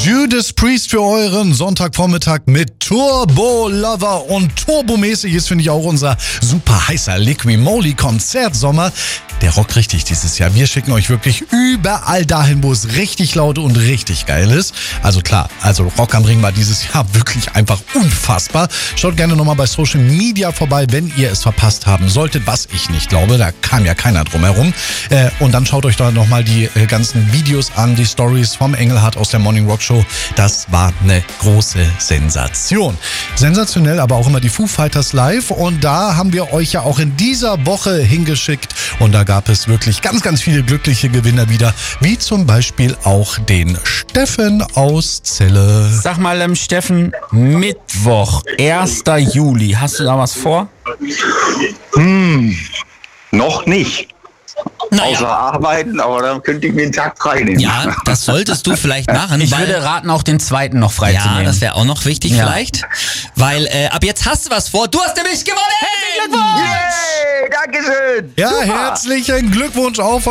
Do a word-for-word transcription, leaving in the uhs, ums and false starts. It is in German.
Judas Priest für euren Sonntagvormittag mit Turbo Lover und turbomäßig ist, finde ich, auch unser super heißer Liqui Moly Konzertsommer. Der rockt richtig dieses Jahr. Wir schicken euch wirklich überall dahin, wo es richtig laut und richtig geil ist. Also klar, also Rock am Ring war dieses Jahr wirklich einfach unfassbar. Schaut gerne nochmal bei Social Media vorbei, wenn ihr es verpasst haben solltet, was ich nicht glaube. Da kam ja keiner drum herum. Äh, und dann schaut euch da nochmal die äh, ganzen Videos an, die Stories vom Engelhardt aus der Morning Rock Show. Das war eine große Sensation. Sensationell, aber auch immer die Foo Fighters live. Und da haben wir euch ja auch in dieser Woche hingeschickt. Und da gab es wirklich ganz, ganz viele glückliche Gewinner wieder. Wie zum Beispiel auch den Steffen aus Celle. Sag mal, ähm, Steffen, Mittwoch, erster Juli. Hast du da was vor? Hm, noch nicht. Naja. Außer arbeiten, aber dann könnte ich mir einen Tag frei nehmen. Ja, das solltest du vielleicht machen. Ich weil, würde raten, auch den zweiten noch frei zu ja, nehmen. das wäre auch noch wichtig Ja. vielleicht. Weil äh, ab jetzt hast du was vor. Du hast nämlich gewonnen! Herzlichen Glückwunsch! Yay, Dankeschön! Ja, Super. herzlichen Glückwunsch auch von